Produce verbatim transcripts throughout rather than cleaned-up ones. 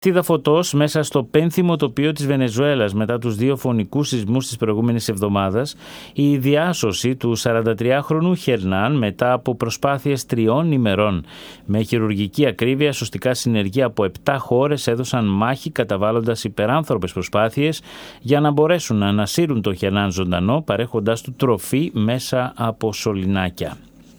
Τίδα φωτός μέσα στο πένθυμο τοπίο της Βενεζουέλας μετά τους δύο φωνικούς σεισμούς της προηγούμενης εβδομάδας, η διάσωση του σαραντατριάχρονου Χερνάν μετά από προσπάθειες τριών ημερών. Με χειρουργική ακρίβεια, σωστικά συνεργεία από επτά χώρες έδωσαν μάχη καταβάλλοντας υπεράνθρωπες προσπάθειες για να μπορέσουν να ανασύρουν το Χερνάν ζωντανό, παρέχοντάς του τροφή μέσα από σωληνάκια.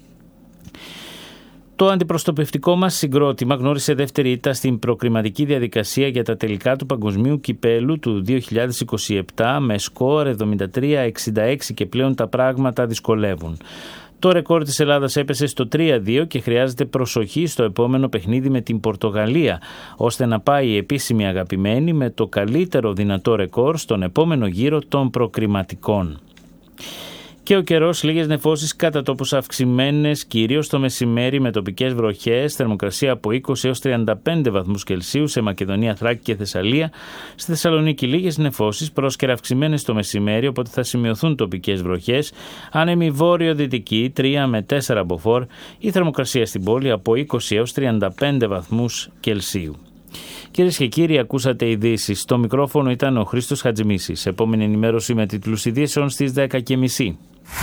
Το αντιπροστοπευτικό μας συγκρότημα γνώρισε δεύτερη ήττα στην προκριματική διαδικασία για τα τελικά του Παγκοσμίου Κυπέλου του δύο χιλιάδες είκοσι επτά με σκορ εβδομήντα τρία εξήντα έξι και πλέον τα πράγματα δυσκολεύουν. Το ρεκόρ της Ελλάδας έπεσε στο τρία δύο και χρειάζεται προσοχή στο επόμενο παιχνίδι με την Πορτογαλία, ώστε να πάει η επίσημη αγαπημένη με το καλύτερο δυνατό ρεκόρ στον επόμενο γύρο των προκριματικών. Και ο καιρός, λίγες νεφώσεις κατά τόπους αυξημένες, κυρίως το μεσημέρι με τοπικές βροχές, θερμοκρασία από είκοσι έως τριάντα πέντε βαθμούς Κελσίου σε Μακεδονία, Θράκη και Θεσσαλία. Στη Θεσσαλονίκη λίγες νεφώσεις, πρόσκαιρα αυξημένες το μεσημέρι, οπότε θα σημειωθούν τοπικές βροχές. Άνεμη βόρειο-δυτική, τρία με τέσσερα μποφόρ, η θερμοκρασία στην πόλη από είκοσι έως τριάντα πέντε βαθμούς Κελσίου. Κυρίες και κύριοι, ακούσατε ειδήσεις. Στο μικρόφωνο ήταν ο Χρήστος Χατζημίσης. Επόμενη ενημέρωση με τίτλους ειδήσεων στις δέκα και μισή.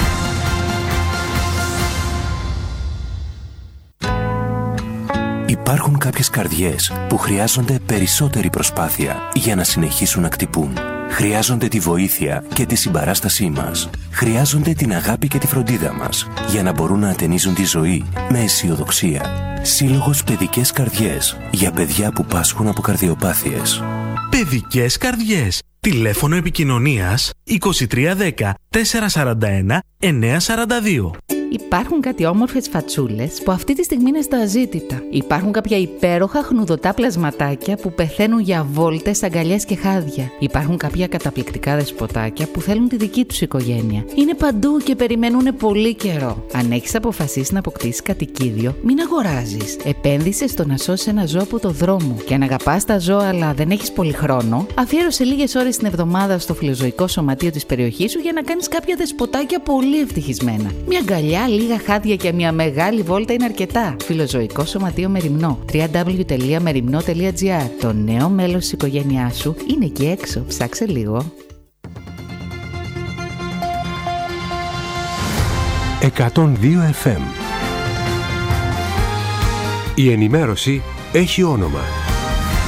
Υπάρχουν κάποιες καρδιές που χρειάζονται περισσότερη προσπάθεια για να συνεχίσουν να χτυπούν. Χρειάζονται τη βοήθεια και τη συμπαράστασή μας. Χρειάζονται την αγάπη και τη φροντίδα μας για να μπορούν να ατενίζουν τη ζωή με αισιοδοξία. Σύλλογος Παιδικές Καρδιές για παιδιά που πάσχουν από καρδιοπάθειες. Παιδικές Καρδιές. Τηλέφωνο επικοινωνίας είκοσι τρία δέκα τετρακόσια σαράντα ένα εννιακόσια σαράντα δύο. Υπάρχουν κάτι όμορφες φατσούλες που αυτή τη στιγμή είναι στα αζήτητα. Υπάρχουν κάποια υπέροχα χνουδωτά πλασματάκια που πεθαίνουν για βόλτες, αγκαλιές και χάδια. Υπάρχουν κάποια καταπληκτικά δεσποτάκια που θέλουν τη δική τους οικογένεια. Είναι παντού και περιμένουν πολύ καιρό. Αν έχεις αποφασίσει να αποκτήσεις κατοικίδιο, μην αγοράζεις. Επένδυσε στο να σώσεις ένα ζώο από το δρόμο. Και αν αγαπάς τα ζώα αλλά δεν έχεις πολύ χρόνο, αφιέρωσε λίγες ώρες την εβδομάδα στο φιλοζωικό σωματείο της περιοχής σου για να κάνεις κάποια δεσποτάκια πολύ ευτυχισμένα. Μια αγκαλιά, λίγα χάδια και μια μεγάλη βόλτα είναι αρκετά. Φιλοζωικό Σωματείο Μεριμνό. double-u double-u double-u τελεία μεριμνό τελεία τζι άρ. Το νέο μέλος της οικογένειάς σου είναι εκεί έξω. Ψάξε λίγο. εκατόν δύο εφ εμ. Η ενημέρωση έχει όνομα.